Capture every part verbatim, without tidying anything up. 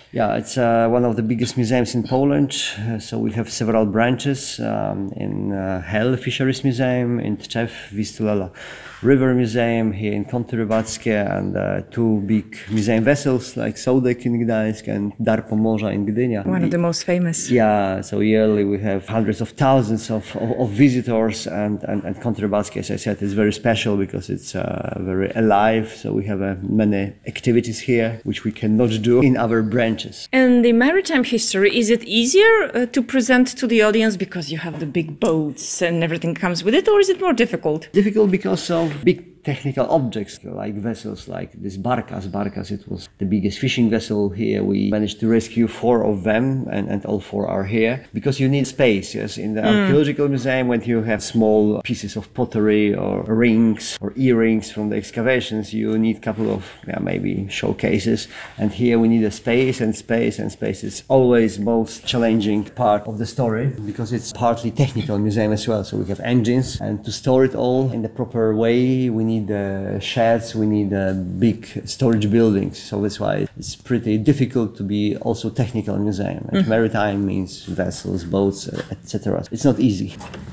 Yeah, it's uh, one of the biggest museums in Poland. Uh, so we have several branches um, in uh, Hel Fisheries Museum, in Tczew, Vistula River Museum, here in Kąty Rybackie, and uh, two big museum vessels like Sołdek in Gdańsk and Dar Pomorza in Gdynia. One of the most famous. Yeah, so yearly we have hundreds of thousands of, of, of visitors, and, and, and Kąty Rybackie, as I said, is very special because it's uh, very alive. So we have uh, many activities here which we cannot do in other branches. And the maritime history, is it easier uh, to present to the audience because you have the big boats and everything comes with it, or is it more difficult? Difficult because of big technical objects like vessels like this Barkas. Barkas, it was the biggest fishing vessel here. We managed to rescue four of them, and, and all four are here because you need space. Yes, in the mm. archaeological museum, when you have small pieces of pottery or rings or earrings from the excavations, you need a couple of yeah, maybe showcases. And here we need a space, and space and space is always most challenging part of the story because it's partly technical museum as well. So we have engines, and to store it all in the proper way, we need uh, sheds, we need uh, big storage buildings. So that's why it's pretty difficult to be also technical museum. And mm-hmm. maritime means vessels, boats, et cetera. It's not easy.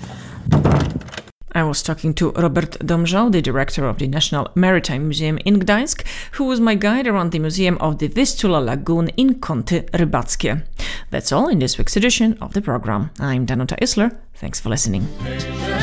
I was talking to Robert Domżał, the director of the National Maritime Museum in Gdańsk, who was my guide around the museum of the Vistula Lagoon in Kąty Rybackie. That's all in this week's edition of the program. I'm Danuta Isler. Thanks for listening.